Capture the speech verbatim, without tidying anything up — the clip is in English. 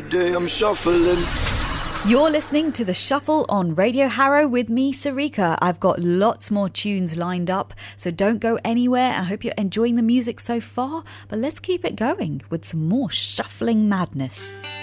day I'm shuffling. You're listening to The Shuffle on Radio Harrow with me, Sarika. I've got lots more tunes lined up, so don't go anywhere. I hope you're enjoying the music so far, but let's keep it going with some more shuffling madness.